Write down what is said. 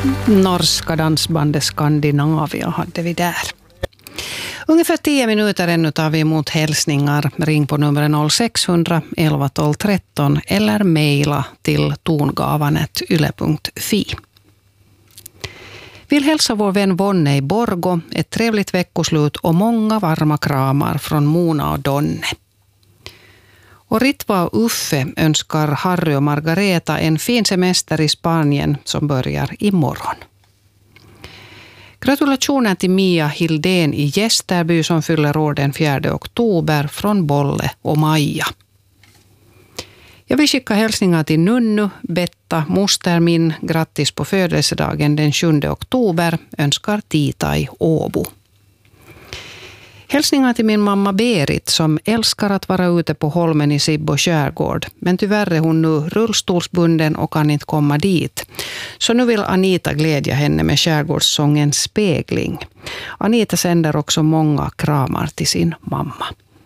Norska dansbandet Skandinavia hade vi där. Ungefär 10 minuter ännu tar vi emot hälsningar. Ring på nummer 0600 11 12 13 eller mejla till tongavanet.yle.fi. Vill hälsa vår vän Vonne i Borgo ett trevligt veckoslut och många varma kramar från Mona och Donne. Och Ritva och Uffe önskar Harry och Margareta en fin semester i Spanien som börjar imorgon. Gratulationer till Mia Hildén i Gästerby som fyller år den 4 oktober från Bolle och Maja. Jag vill skicka hälsningar till Nunnu, Betta, moster min. Grattis på födelsedagen den 7 oktober. Önskar Tita i Åbo. Hälsningar till min mamma Berit som älskar att vara ute på holmen i Sibbo skärgård. Men tyvärr är hon nu rullstolsbunden och kan inte komma dit. Så nu vill Anita glädja henne med skärgårdssången Spegling. Anita sänder också många kramar till sin mamma.